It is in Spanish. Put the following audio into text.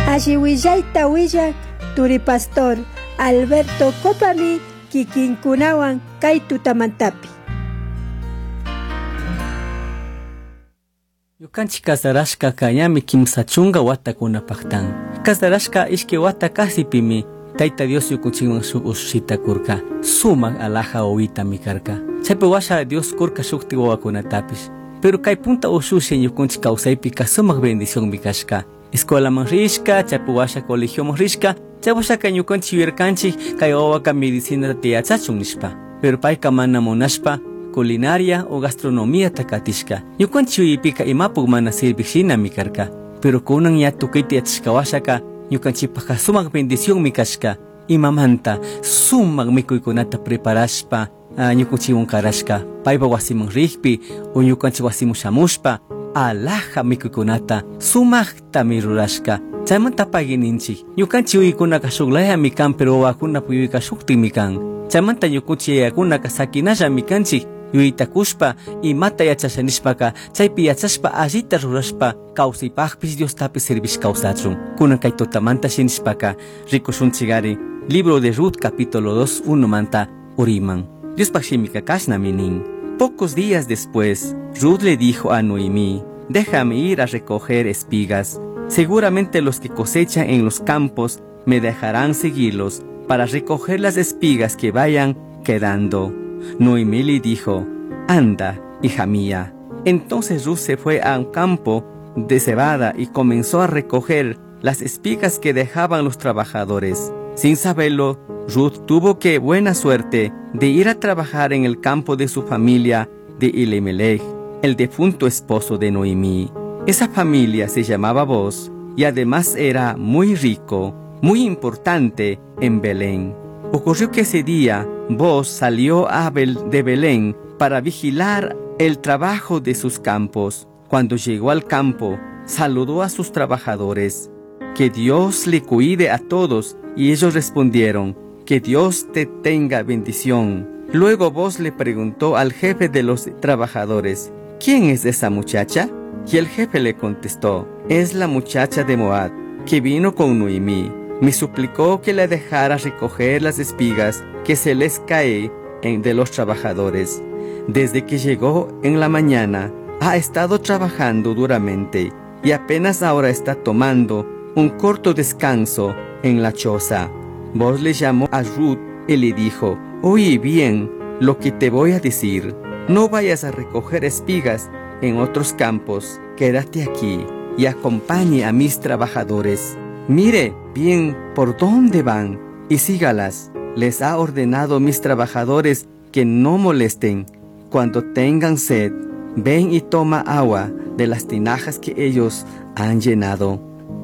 Ashiwillaita willak Turi Pastor Alberto Copami kikinkunawan kay tutamantapi. Yukanchik kasarashka kayami kimsa chunga watakunapaktan. Kasarashka ishki wata kasipimi Tayta Dios yukunchikman shuk ushita kurka. Sumak alaja owitami karka. Chaypi washa Dios kurka shukti wawakunatapish. Pero kay punta ushushin yukunchik kawsaypi sumak bendición mi kashka. Escuela man rishka, chaypi washa colegio man rishka. Chay washa kay yukunchik wirkanchik kay wawaka medicina tiyachachun nishpa. Pero payka mana munashpa culinaria o gastronomía takatishka. Yukanchik yuyipika imapuk mana sirvishina mi karka. Pero kunan ya tukiti atishka washaka yukanchipaka sumak bendición mi kashka. Imamanta sumak mikuykunata preparashpa ñukunchiwan karashka. Paypa wasiman rikpi o ñukanchik wasiman shamushpa alaja mikuykunata sumakta mirurashka. Chaymanta pagininchik ñukanchik yuykunaka shuklaya mi kan pero wawakuna yuyka shuktin mi kan. Chaymanta ñukunchik yayakunaka sakinalla mi kanchik yuyitakushpa imata yachashanishpaka chaypi yachashpa allita rurashpa kawsaypakpish Diostapis servish kawsachun. Kunan kay tutamanta shinishpaka rikushunchigari libro de Ruth capítulo 2 1 manta uriman. Diospak shimika kashna minin. Pocos días después Ruth le dijo a Noemí: déjame ir a recoger espigas. Seguramente los que cosechan en los campos me dejarán seguirlos para recoger las espigas que vayan quedando. Noemí le dijo: anda, hija mía. Entonces Ruth se fue a un campo de cebada y comenzó a recoger las espigas que dejaban los trabajadores. Sin saberlo, Ruth tuvo que buena suerte de ir a trabajar en el campo de su familia de Elimelech, el defunto esposo de Noemí. Esa familia se llamaba Boz y además era muy rico, muy importante en Belén. Ocurrió que ese día Boz salió de Belén para vigilar el trabajo de sus campos. Cuando llegó al campo, saludó a sus trabajadores. Que Dios le cuide a todos. Y ellos respondieron: que Dios te tenga bendición. Luego Boz le preguntó al jefe de los trabajadores: ¿quién es esa muchacha? Y el jefe le contestó: es la muchacha de Moab, que vino con Noemí. Me suplicó que le dejara recoger las espigas que se les cae de los trabajadores. Desde que llegó en la mañana, ha estado trabajando duramente y apenas ahora está tomando un corto descanso en la choza. Boz le llamó a Ruth y le dijo: oye bien lo que te voy a decir. No vayas a recoger espigas en otros campos. Quédate aquí y acompañe a mis trabajadores. Mire bien por dónde van y sígalas. Les ha ordenado mis trabajadores que no molesten. Cuando tengan sed, ven y toma agua de las tinajas que ellos han llenado.